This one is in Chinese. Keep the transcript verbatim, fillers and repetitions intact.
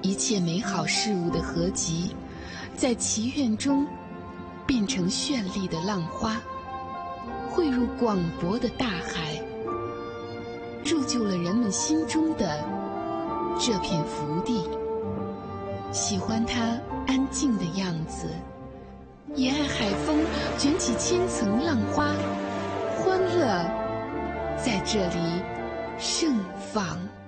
一切美好事物的合集，在祈愿中变成绚丽的浪花，汇入广博的大海，铸就了人们心中的这片福地。喜欢它安静的样子，也爱海风卷起千层浪花，欢乐在这里盛放。